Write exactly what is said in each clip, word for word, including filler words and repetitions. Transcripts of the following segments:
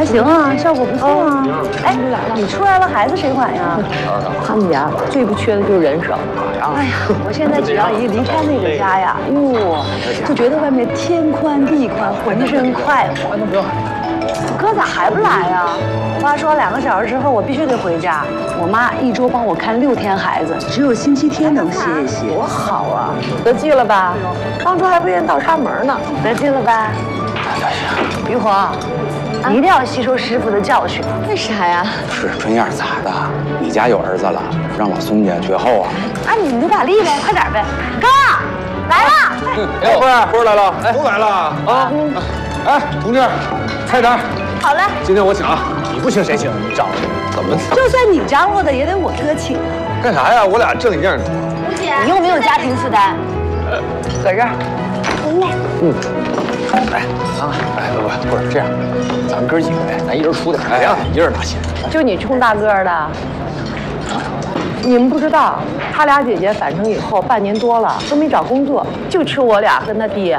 还行啊，效果不错啊。哎，你出来了，孩子谁管呀？ 他们家最不缺的就是人手。 哎呀，我现在只要一离开那个家呀，哟，就觉得外面天宽地宽，浑身快活。 那不用。 哥咋还不来呀？我爸说两个小时之后我必须得回家。我妈一周帮我看六天孩子，只有星期天能歇一歇，多好啊！ 得劲了吧？当初还不愿意倒插门呢。 得劲了吧？于红，你一定要吸收师傅的教训。 为啥呀？ 是春燕咋的？你家有儿子了，让老孙家绝后啊！ 啊，你们努把力呗，快点呗！哥，来了！ 哎，波儿，波儿来了，哎，都来了啊！哎，同志，菜单。 好嘞。 今天我请啊，你不请谁请？你张罗怎么？ 就算你张罗的，也得我哥请啊。 干啥呀？我俩挣一样多。 吴姐，你有没有家庭负担？ 搁这儿。 来。 嗯。来啊！哎，不不，不是这样，咱哥几个呗，咱一人出点，哎呀，一人拿钱。 就你冲大个儿的。你们不知道，他俩姐姐返程以后半年多了都没找工作，就吃我俩跟他爹。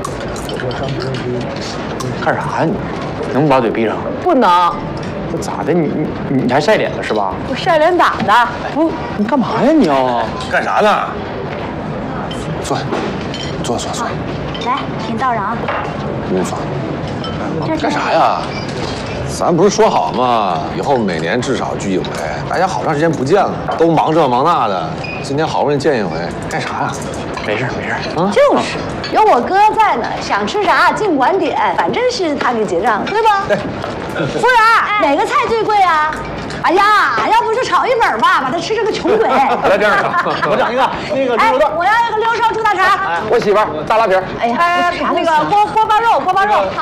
干啥呀你？能不把嘴闭上？ 不能。 这咋的？你你你还晒脸了是吧？ 我晒脸咋的？ 不，你干嘛呀你要？ 干啥呢？坐，坐坐坐。 来，请道长。 您坐。干啥呀？咱不是说好吗？以后每年至少聚一回。大家好长时间不见了，都忙这忙那的，今天好不容易见一回，干啥呀？ 没事没事啊。 就是，有我哥在呢，想吃啥尽管点，反正是他给结账，对吧？ 对。 夫人，哪个菜最贵啊？哎呀，要不就炒一本吧，把他吃成个穷鬼。 来这样的， 我整一个那个猪哎肉段， 我要一个溜烧猪大肠。 我媳妇儿大拉皮儿。 哎呀，那个锅锅包肉，锅包肉。